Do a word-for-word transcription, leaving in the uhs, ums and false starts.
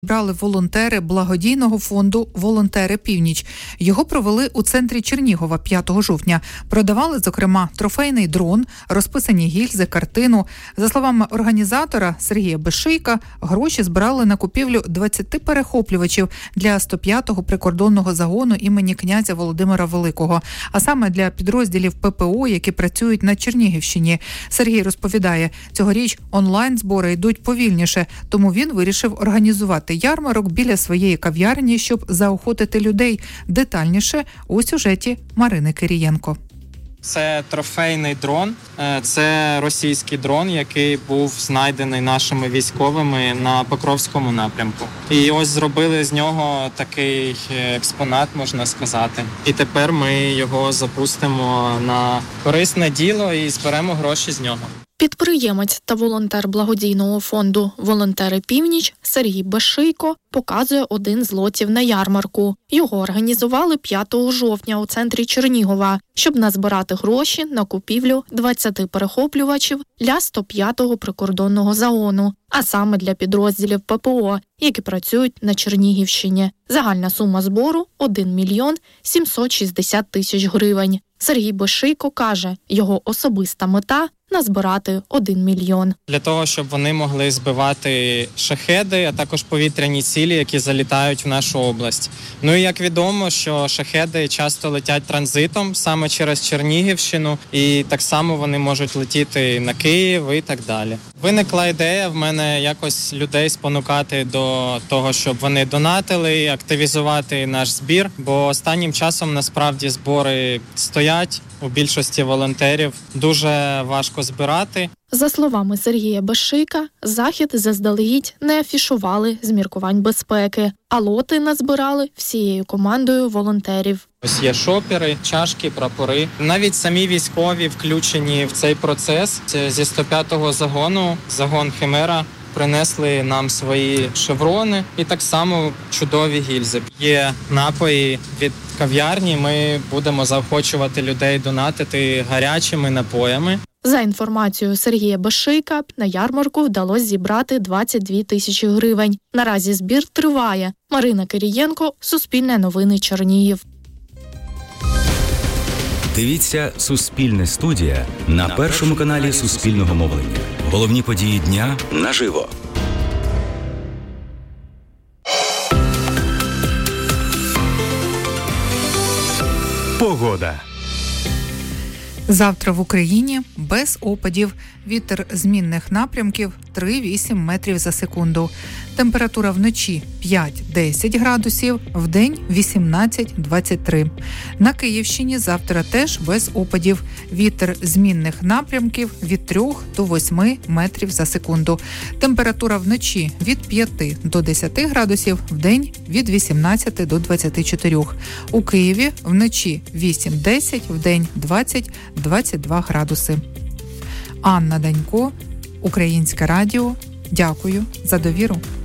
Брали волонтери благодійного фонду «Волонтери Північ». Його провели у центрі Чернігова п'ятого жовтня. Продавали, зокрема, трофейний дрон, розписані гільзи, картину. За словами організатора Сергія Бешийка, гроші збирали на купівлю двадцяти перехоплювачів для сто п'ятого прикордонного загону імені князя Володимира Великого, а саме для підрозділів ППО, які працюють на Чернігівщині. Сергій розповідає, цьогоріч онлайн-збори йдуть повільніше, тому він вирішив організувати ярмарок біля своєї кав'ярні, щоб заохотити людей. Детальніше у сюжеті Марини Кирієнко. Це трофейний дрон, це російський дрон, який був знайдений нашими військовими на Покровському напрямку. І ось зробили з нього такий експонат, можна сказати. І тепер ми його запустимо на корисне діло і зберемо гроші з нього. Підприємець та волонтер благодійного фонду «Волонтери Північ» Сергій Бешийко показує один з лотів на ярмарку. Його організували п'ятого жовтня у центрі Чернігова, щоб назбирати гроші на купівлю двадцяти перехоплювачів для сто п'ятого прикордонного загону, а саме для підрозділів ППО, які працюють на Чернігівщині. Загальна сума збору – один мільйон сімсот шістдесят тисяч гривень. Сергій Бешийко каже, його особиста мета – назбирати один мільйон. Для того, щоб вони могли збивати шахеди, а також повітряні цілі, які залітають в нашу область. Ну і як відомо, що шахеди часто летять транзитом саме через Чернігівщину, і так само вони можуть летіти на Київ і так далі. Виникла ідея в мене якось людей спонукати до того, щоб вони донатили, активізувати наш збір, бо останнім часом насправді збори стоять. У більшості волонтерів дуже важко збирати. За словами Сергія Бешийка, захід заздалегідь не афішували з міркувань безпеки, а лоти назбирали всією командою волонтерів. Ось є шопери, чашки, прапори. Навіть самі військові включені в цей процес. Зі сто п'ятого загону, загон Химера, принесли нам свої шеврони і так само чудові гільзи. Є напої від кав'ярні, ми будемо заохочувати людей донатити гарячими напоями. За інформацією Сергія Бешийка, на ярмарку вдалося зібрати двадцять дві тисячі гривень. Наразі збір триває. Марина Кирієнко, Суспільне новини, Чернігів. Дивіться «Суспільне студія» на першому каналі Суспільного мовлення. Головні події дня наживо. Погода. Завтра в Україні без опадів. Вітер змінних напрямків три-вісім метрів за секунду. Температура вночі п'ять-десять градусів, вдень вісімнадцять-двадцять три. На Київщині завтра теж без опадів. Вітер змінних напрямків від трьох до восьми метрів за секунду. Температура вночі від п'яти до десяти градусів, вдень від вісімнадцяти до двадцяти чотирьох. У Києві вночі вісім-десять, вдень двадцять-двадцять два градуси. Анна Данько, Українське радіо. Дякую за довіру.